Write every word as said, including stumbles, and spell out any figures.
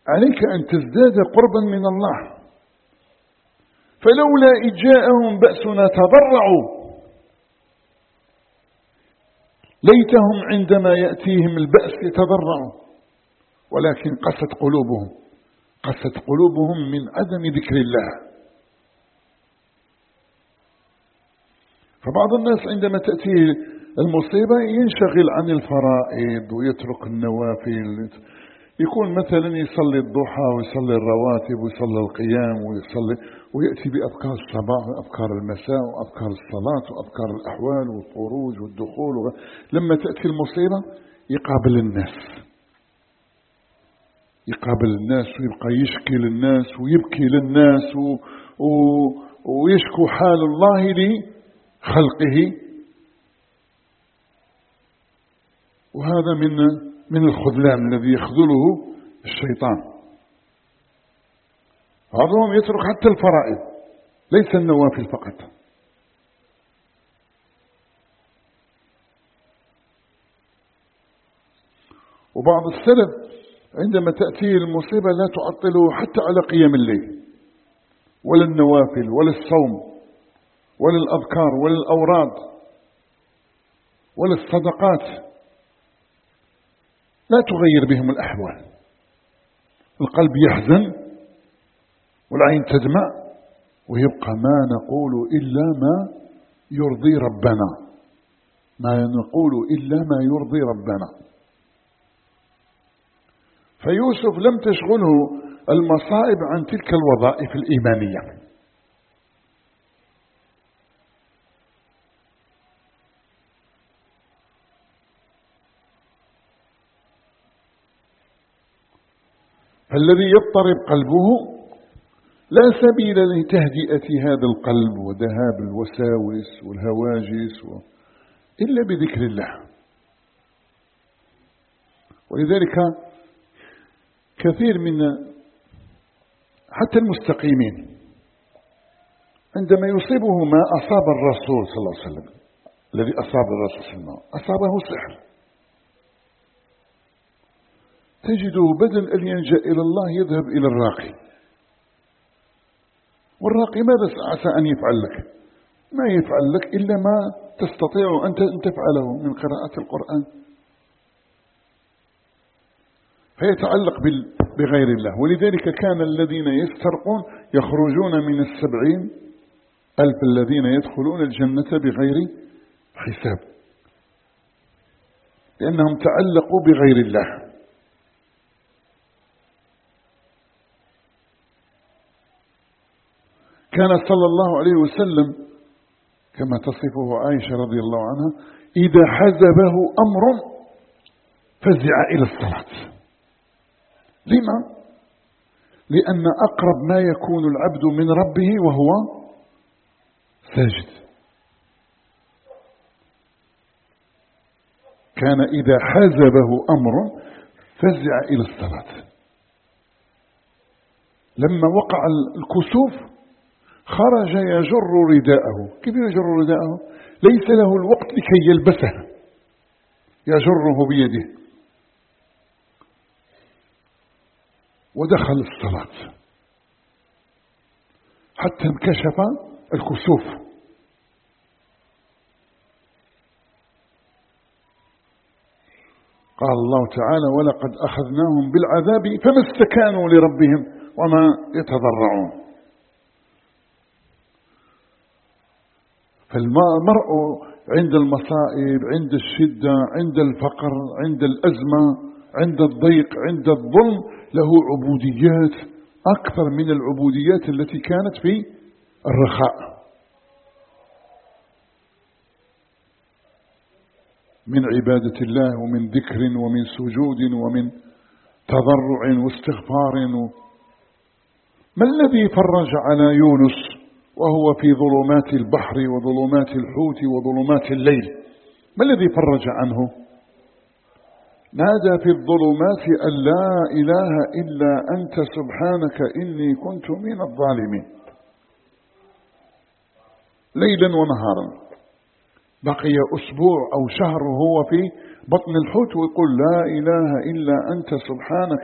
عليك أن تزداد قربا من الله. فلولا إذ جاءهم بأسنا تضرعوا ليتهم عندما يأتيهم البأس يتضرعوا، ولكن قست قلوبهم قست قلوبهم من عدم ذكر الله. فبعض الناس عندما تأتيه المصيبة ينشغل عن الفرائض ويترك النوافل، يكون مثلا يصلي الضحى ويصلي الرواتب ويصلي القيام ويصلي ويأتي بأذكار الصباح وأذكار المساء وأذكار الصلاة وأذكار الأحوال والخروج والدخول وغ... لما تأتي المصيبة يقابل الناس يقابل الناس ويبقى يشكي للناس ويبكي للناس و... و... ويشكو حال الله لخلقه. وهذا من من الخذلان الذي يخذله الشيطان. بعضهم يترك حتى الفرائض ليس النوافل فقط. وبعض السلف عندما تأتيه المصيبة لا تعطله حتى على قيام الليل ولا النوافل ولا الصوم ولا الأذكار ولا الأوراد ولا الصدقات، لا تغير بهم الأحوال. القلب يحزن والعين تدمع ويبقى ما نقول إلا ما يرضي ربنا ما نقول إلا ما يرضي ربنا. فيوسف لم تشغله المصائب عن تلك الوظائف الإيمانية. فالذي يضطرب قلبه لا سبيل لتهدئة هذا القلب وذهاب الوساوس والهواجس و... إلا بذكر الله. ولذلك كثير من حتى المستقيمين عندما يصيبه ما أصاب الرسول صلى الله عليه وسلم، الذي أصاب الرسول صلى الله عليه وسلم أصابه سحر، تجده بدل أن يلجأ إلى الله يذهب إلى الراقي. والراقي ماذا عسى أن يفعل لك؟ ما يفعل لك إلا ما تستطيع أنت أن تفعله من قراءة القرآن. فيتعلق بغير الله. ولذلك كان الذين يسترقون يخرجون من السبعين ألف الذين يدخلون الجنة بغير حساب، لأنهم تعلقوا بغير الله. كان صلى الله عليه وسلم كما تصفه عائشة رضي الله عنها إذا حزبه أمر فزع إلى الصلاة. لما؟ لأن أقرب ما يكون العبد من ربه وهو ساجد. كان إذا حزبه أمر فزع إلى الصلاة. لما وقع الكسوف خرج يجر رداءه. كيف يجر رداءه؟ ليس له الوقت لكي يلبسه، يجره بيده، ودخل الصلاة حتى انكشف الكسوف. قال الله تعالى ولقد أخذناهم بالعذاب فما استكانوا لربهم وما يتضرعون. فالمرء عند المصائب، عند الشدة، عند الفقر، عند الأزمة، عند الضيق، عند الظلم له عبوديات أكثر من العبوديات التي كانت في الرخاء، من عبادة الله ومن ذكر ومن سجود ومن تضرع واستغفار. ما الذي فرج على يونس وهو في ظلمات البحر وظلمات الحوت وظلمات الليل؟ ما الذي فرج عنه؟ نادى في الظلمات أن لا إله إلا أنت سبحانك إني كنت من الظالمين، ليلا ونهارا. بقي أسبوع أو شهر وهو في بطن الحوت ويقول لا إله إلا أنت سبحانك